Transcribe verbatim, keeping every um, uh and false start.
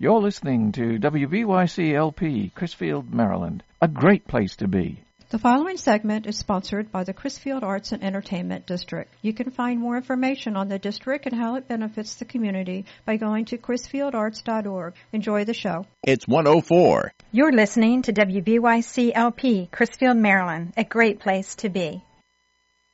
You're listening to W B Y C L P, Crisfield, Maryland. A great place to be. The following segment is sponsored by the Crisfield Arts and Entertainment District. You can find more information on the district and how it benefits the community by going to crisfield arts dot org. Enjoy the show. It's one oh four. You're listening to W B Y C L P, Crisfield, Maryland, a great place to be.